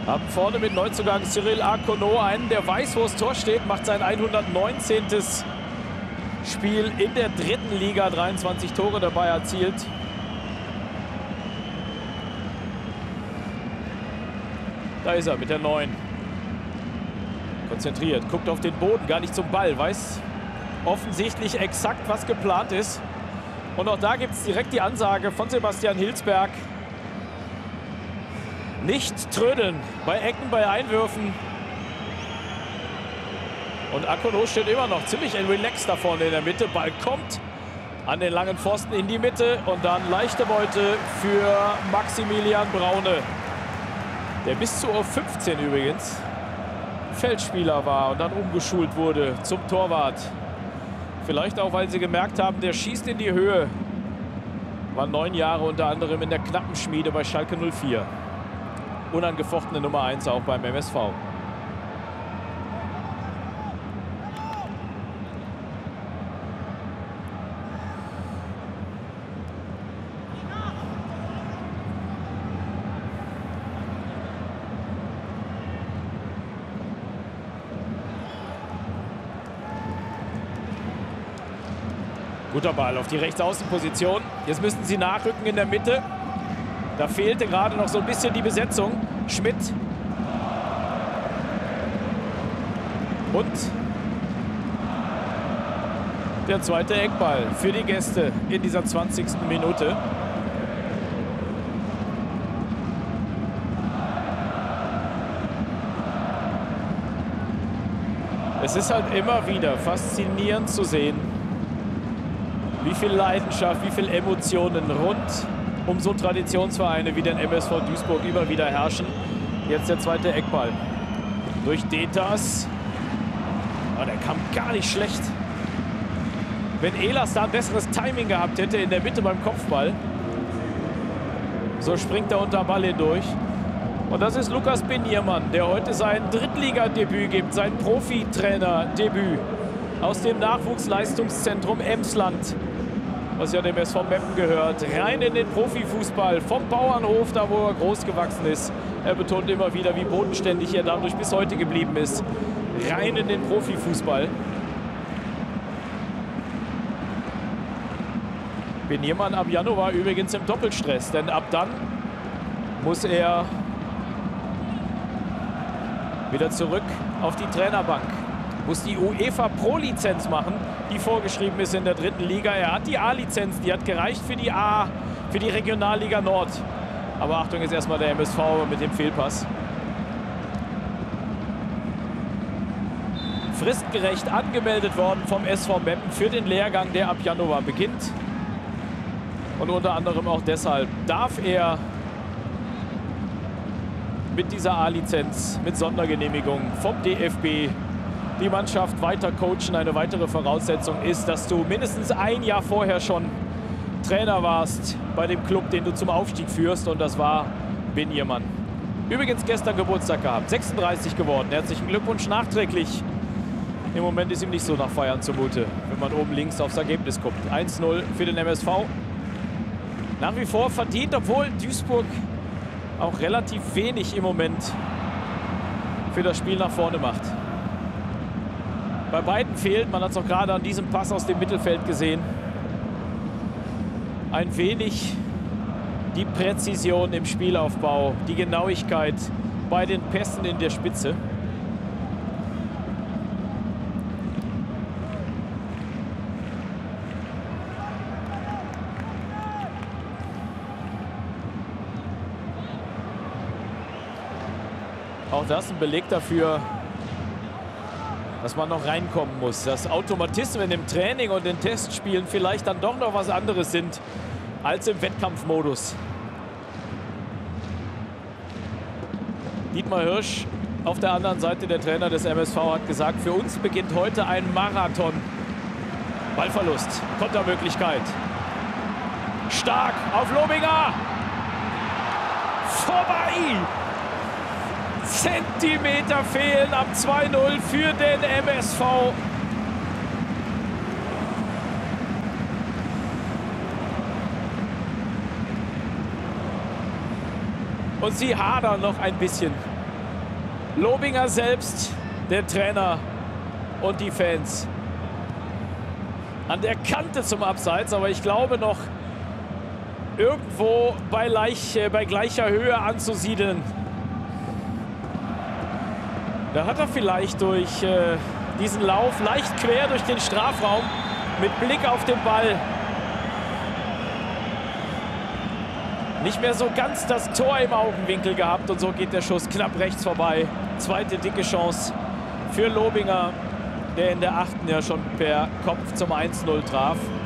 Haben vorne mit Neuzugang Cyril Akono einen, der weiß, wo das Tor steht, macht sein 119. Spiel in der dritten Liga, 23 Tore dabei erzielt. Da ist er mit der 9. Konzentriert, guckt auf den Boden, gar nicht zum Ball, weiß offensichtlich exakt, was geplant ist. Und auch da gibt es direkt die Ansage von Sebastian Hilsberg. Nicht trödeln bei Ecken, bei Einwürfen. Und Akono steht immer noch ziemlich relaxed da vorne in der Mitte. Ball kommt an den langen Pfosten in die Mitte. Und dann leichte Beute für Maximilian Braune. Der bis zur U15 übrigens Feldspieler war und dann umgeschult wurde zum Torwart. Vielleicht auch, weil sie gemerkt haben, der schießt in die Höhe. War 9 Jahre unter anderem in der Knappenschmiede bei Schalke 04. Unangefochtene Nummer 1 auch beim MSV. Guter Ball auf die Rechtsaußenposition. Jetzt müssen sie nachrücken in der Mitte. Da fehlte gerade noch so ein bisschen die Besetzung. Schmidt. Und der zweite Eckball für die Gäste in dieser 20. Minute. Es ist halt immer wieder faszinierend zu sehen, wie viel Leidenschaft, wie viel Emotionen rund um so Traditionsvereine wie den MSV Duisburg immer wieder herrschen. Jetzt der zweite Eckball. Durch Detas. Oh, der kam gar nicht schlecht. Wenn Ehlers da ein besseres Timing gehabt hätte in der Mitte beim Kopfball. So springt er unter Ball hindurch. Und das ist Lukas Beniermann, der heute sein Drittligadebüt gibt, sein Profitrainerdebüt aus dem Nachwuchsleistungszentrum Emsland, was ja dem SV Meppen gehört, rein in den Profifußball, vom Bauernhof, da wo er groß gewachsen ist. Er betont immer wieder, wie bodenständig er dadurch bis heute geblieben ist. Rein in den Profifußball. Beniermann ab Januar übrigens im Doppelstress, denn ab dann muss er wieder zurück auf die Trainerbank. Muss die UEFA Pro-Lizenz machen, die vorgeschrieben ist in der dritten Liga. Er hat die A-Lizenz, die hat gereicht für die A, für die Regionalliga Nord. Aber Achtung, ist erstmal der MSV mit dem Fehlpass. Fristgerecht angemeldet worden vom SV Meppen für den Lehrgang, der ab Januar beginnt. Und unter anderem auch deshalb darf er mit dieser A-Lizenz, mit Sondergenehmigung vom DFB die Mannschaft weiter coachen. Eine weitere Voraussetzung ist, dass du mindestens ein Jahr vorher schon Trainer warst bei dem Club, den du zum Aufstieg führst. Und das war Beniermann. Übrigens gestern Geburtstag gehabt, 36 geworden. Herzlichen Glückwunsch nachträglich. Im Moment ist ihm nicht so nach Feiern zumute, wenn man oben links aufs Ergebnis guckt. 1-0 für den MSV. Nach wie vor verdient, obwohl Duisburg auch relativ wenig im Moment für das Spiel nach vorne macht. Bei beiden fehlt, man hat es auch gerade an diesem Pass aus dem Mittelfeld gesehen, ein wenig die Präzision im Spielaufbau, die Genauigkeit bei den Pässen in der Spitze. Auch das ein Beleg dafür, dass man noch reinkommen muss. Dass Automatismen im Training und in Testspielen vielleicht dann doch noch was anderes sind als im Wettkampfmodus. Dietmar Hirsch, auf der anderen Seite der Trainer des MSV, hat gesagt, für uns beginnt heute ein Marathon. Ballverlust, Kontermöglichkeit. Stark auf Lobinger. Vorbei. Zentimeter fehlen am 2-0 für den MSV. Und sie hadern noch ein bisschen Lobinger selbst, der Trainer und die Fans an der Kante zum Abseits, aber ich glaube noch irgendwo bei gleicher Höhe anzusiedeln. Da hat er vielleicht durch diesen Lauf leicht quer durch den Strafraum mit Blick auf den Ball nicht mehr so ganz das Tor im Augenwinkel gehabt und so geht der Schuss knapp rechts vorbei. Zweite dicke Chance für Lobinger, der in der 8. ja schon per Kopf zum 1:0 traf.